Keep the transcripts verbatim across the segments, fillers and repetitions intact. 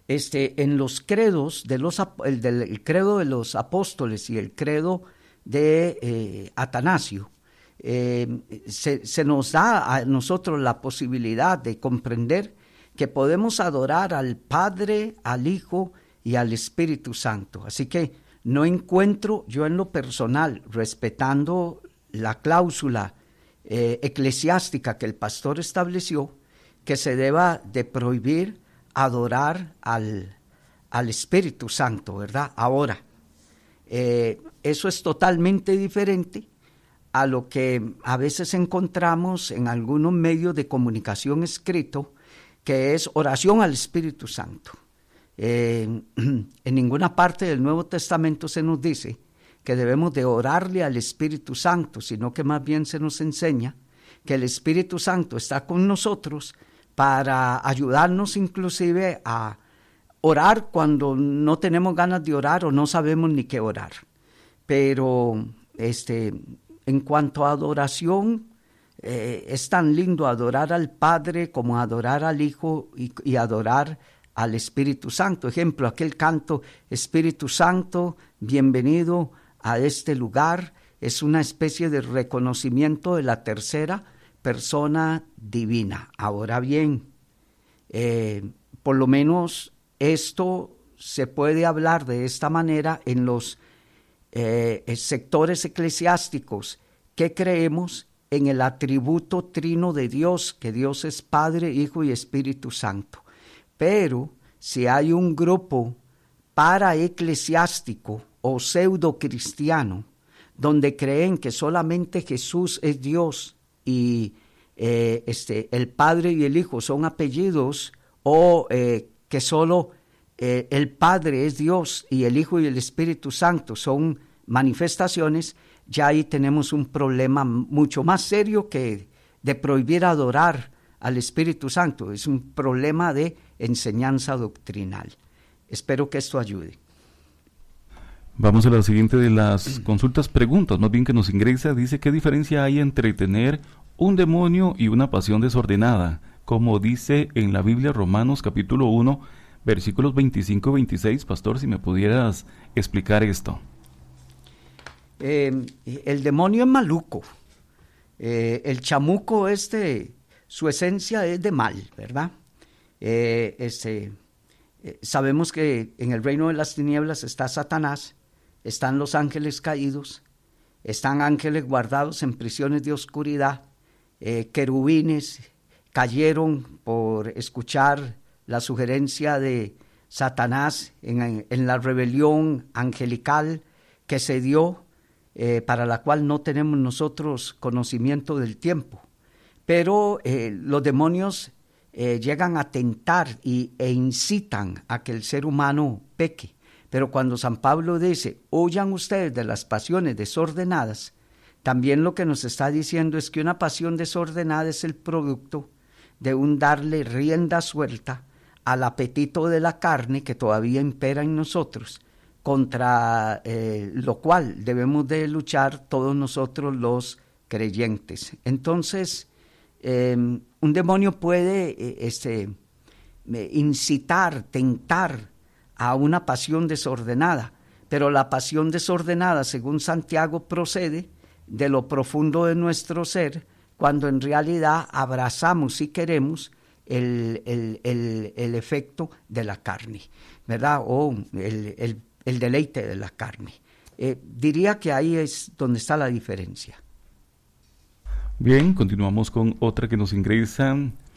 este, en los credos, de los, el, del, el credo de los apóstoles y el credo de eh, Atanasio, eh, se, se nos da a nosotros la posibilidad de comprender que podemos adorar al Padre, al Hijo y al Espíritu Santo. Así que no encuentro yo en lo personal, respetando la cláusula eh, eclesiástica que el pastor estableció, que se deba de prohibir adorar al, al Espíritu Santo, ¿verdad? Ahora, eh, eso es totalmente diferente a lo que a veces encontramos en algunos medios de comunicación escrito, que es oración al Espíritu Santo. Eh, en ninguna parte del Nuevo Testamento se nos dice que debemos de orarle al Espíritu Santo, sino que más bien se nos enseña que el Espíritu Santo está con nosotros para ayudarnos inclusive a orar cuando no tenemos ganas de orar o no sabemos ni qué orar. Pero este, en cuanto a adoración, eh, es tan lindo adorar al Padre como adorar al Hijo y, y adorar al Espíritu Santo. Ejemplo, aquel canto, Espíritu Santo, bienvenido a este lugar, es una especie de reconocimiento de la tercera persona divina. Ahora bien, eh, por lo menos esto se puede hablar de esta manera en los eh, sectores eclesiásticos que creemos en el atributo trino de Dios, que Dios es Padre, Hijo y Espíritu Santo. Pero si hay un grupo paraeclesiástico o pseudo cristiano donde creen que solamente Jesús es Dios y eh, este, el Padre y el Hijo son apellidos, o eh, que solo eh, el Padre es Dios y el Hijo y el Espíritu Santo son manifestaciones, ya ahí tenemos un problema mucho más serio que de prohibir adorar al Espíritu Santo. Es un problema de enseñanza doctrinal. Espero que esto ayude. Vamos a la siguiente de las consultas preguntas, más bien que nos ingresa. Dice: ¿qué diferencia hay entre tener un demonio y una pasión desordenada? Como dice en la Biblia, Romanos capítulo uno, versículos veinticinco y veintiséis. Pastor, si me pudieras explicar esto. Eh, el demonio es maluco. Eh, el chamuco este, su esencia es de mal, ¿verdad? Eh, este, eh, sabemos que en el reino de las tinieblas está Satanás, están los ángeles caídos, están ángeles guardados en prisiones de oscuridad, eh, querubines cayeron por escuchar la sugerencia de Satanás en, en la rebelión angelical que se dio, eh, para la cual no tenemos nosotros conocimiento del tiempo. Pero eh, los demonios eh, llegan a tentar y, e incitan a que el ser humano peque. Pero cuando San Pablo dice, huyan ustedes de las pasiones desordenadas, también lo que nos está diciendo es que una pasión desordenada es el producto de un darle rienda suelta al apetito de la carne que todavía impera en nosotros, contra eh, lo cual debemos de luchar todos nosotros los creyentes. Entonces, eh, un demonio puede eh, este, incitar, tentar a una pasión desordenada, pero la pasión desordenada, según Santiago, procede de lo profundo de nuestro ser, cuando en realidad abrazamos, si queremos, el, el, el, el efecto de la carne, ¿verdad? O el, el, el deleite de la carne. Eh, diría que ahí es donde está la diferencia. Bien, continuamos con otra que nos ingresa.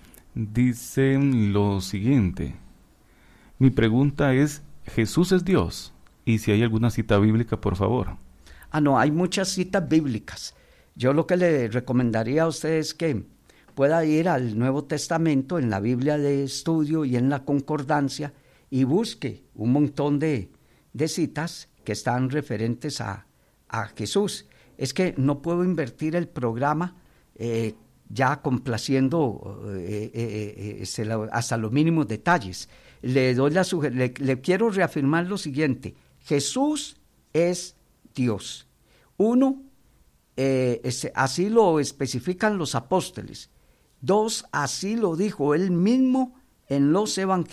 Dicen lo siguiente: mi pregunta es, ¿Jesús es Dios? Y si hay alguna cita bíblica, por favor. Ah, no, hay muchas citas bíblicas. Yo lo que le recomendaría a usted es que pueda ir al Nuevo Testamento, en la Biblia de estudio y en la concordancia, y busque un montón de, de citas que están referentes a, a Jesús. Es que no puedo invertir el programa eh, ya complaciendo eh, eh, eh, hasta los mínimos detalles. Le doy la suger- le, le quiero reafirmar lo siguiente: Jesús es Dios. Uno, eh, es, así lo especifican los apóstoles. Dos, así lo dijo él mismo en los evangelios.